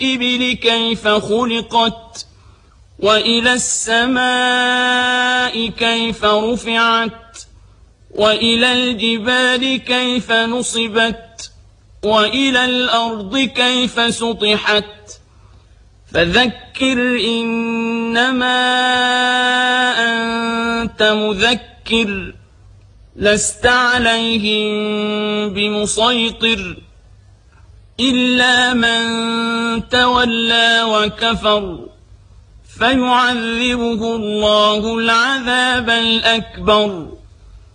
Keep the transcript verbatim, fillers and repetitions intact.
الإبل كيف خلقت وإلى السماء كيف رفعت وإلى الجبال كيف نصبت وإلى الأرض كيف سطحت فذكر إنما أنت مذكر لست عليهم بمسيطر إلا من تولى وكفر فيعذبه الله العذاب الأكبر